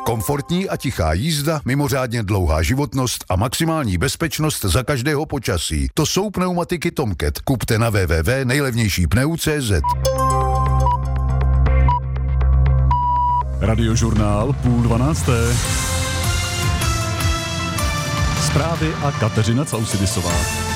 Komfortní a tichá jízda, mimořádně dlouhá životnost a maximální bezpečnost za každého počasí. To jsou pneumatiky Tomcat. Kupte na www.nejlevnějšípneu.cz. Radiožurnál 11:30. Zprávy a Kateřina Causidisová.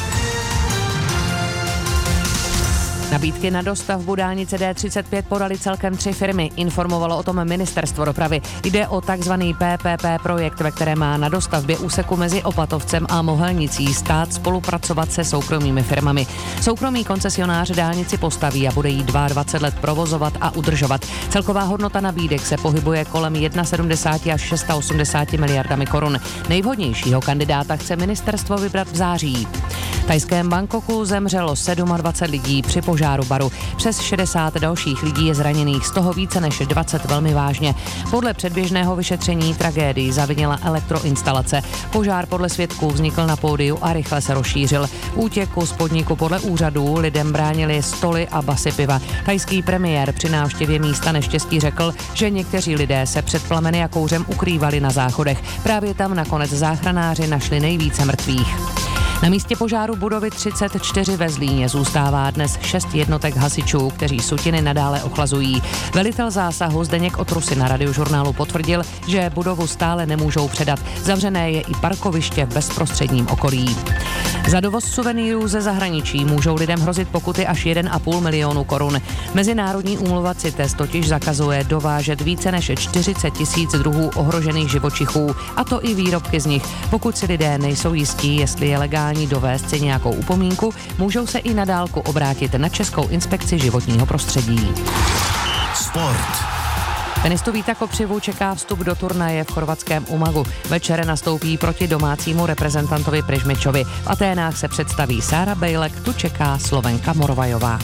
Nabídky na dostavbu dálnice D35 podali celkem 3 firmy, informovalo o tom Ministerstvo dopravy. Jde o takzvaný PPP projekt, ve kterém má na dostavbě úseku mezi Opatovcem a Mohelnicí stát spolupracovat se soukromými firmami. Soukromý koncesionář dálnici postaví a bude jí 22 let provozovat a udržovat. Celková hodnota nabídek se pohybuje kolem 71 až 680 miliardami korun. Nejvhodnějšího kandidáta chce ministerstvo vybrat v září. V thajském Bangkoku zemřelo 27 lidí při požáru baru. Přes 60 dalších lidí je zraněných, z toho více než 20 velmi vážně. Podle předběžného vyšetření tragédii zavinila elektroinstalace. Požár podle svědků vznikl na pódiu a rychle se rozšířil. Útěku z podniku podle úřadů lidem bránili stoly a basy piva. Thajský premiér při návštěvě místa neštěstí řekl, že někteří lidé se před plameny a kouřem ukrývali na záchodech. Právě tam nakonec záchranáři našli nejvíce mrtvých. Na místě požáru budovy 34 ve Zlíně zůstává dnes 6 jednotek hasičů, kteří sutiny nadále ochlazují. Velitel zásahu Zdeněk Otrusy na Radiožurnálu potvrdil, že budovu stále nemůžou předat. Zavřené je i parkoviště v bezprostředním okolí. Za dovoz suvenýrů ze zahraničí můžou lidem hrozit pokuty až 1,5 milionu korun. Mezinárodní úmluva CITES totiž zakazuje dovážet více než 40 000 druhů ohrožených živočichů, a to i výrobky z nich. Pokud si lidé nejsou jistí, jestli je legální dovést si nějakou upomínku, můžou se i na dálku obrátit na Českou inspekci životního prostředí. Sport. Tenistu Víta Kopřivu čeká vstup do turnaje v chorvatském Umagu. Večer nastoupí proti domácímu reprezentantovi Prežmičovi. V Aténách se představí Sára Bejlek, tu čeká Slovenka Morvajová.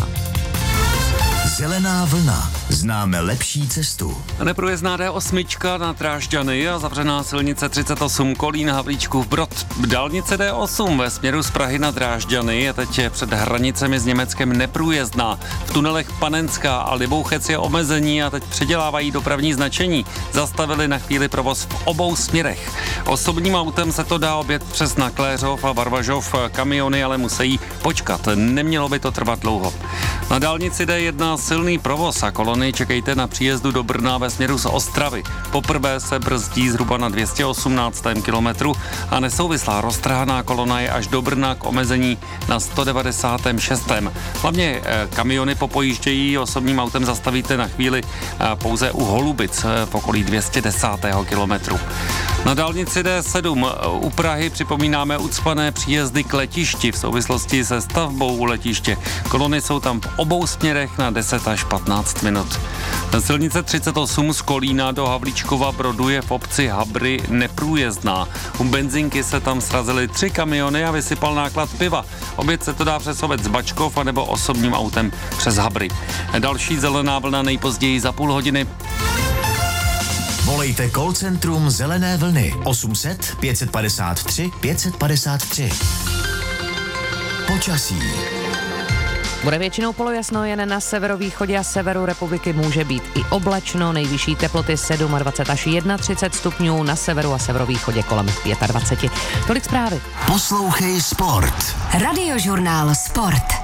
Zelená vlna. Známe lepší cestu. Neprůjezdná D8 na Drážďany a zavřená silnice 38 Kolín Havlíčkův Brod. Dálnice D8 ve směru z Prahy na Drážďany je teď před hranicemi s Německem neprůjezdná. V tunelech Panenská a Libouchec je omezení a teď předělávají dopravní značení. Zastavili na chvíli provoz v obou směrech. Osobním autem se to dá objet přes Nakléřov a Varvažov. Kamiony ale musí počkat. Nemělo by to trvat dlouho. Na dálnici D1 silný provoz a kolony čekejte na příjezdu do Brna ve směru z Ostravy. Poprvé se brzdí zhruba na 218. kilometru a nesouvislá roztrhaná kolona je až do Brna k omezení na 196. Hlavně kamiony popojíždějí, osobním autem zastavíte na chvíli pouze u Holubic v okolí 210. kilometru. Na dálnici D7 u Prahy připomínáme ucpané příjezdy k letišti v souvislosti se stavbou letiště. Kolony jsou tam v obou směrech na 10 až 15 minut. Silnice 38 z Kolína do Havlíčkova Brodu je v obci Habry neprůjezdná. U benzinky se tam srazily 3 kamiony a vysypal náklad piva. Obět se to dá přes obec Bačkov anebo osobním autem přes Habry. Další zelená vlna nejpozději za půl hodiny. Volejte call centrum Zelené vlny 800 553 553. Počasí. Bude většinou polojasno, jen na severovýchodě a severu republiky může být i oblačno, nejvyšší teploty 27 až 31 stupňů, na severu a severovýchodě kolem 25. Tolik zprávy. Poslouchej Sport. Radiožurnál Sport.